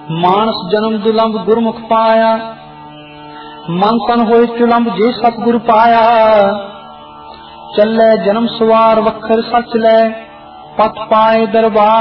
मानस जन्म दुलंब गुरमुख पाया, मन तन होए चुलंब जे सतगुरु पाया। चले जन्म सवार वखर सच लै, पथ पाए दरबार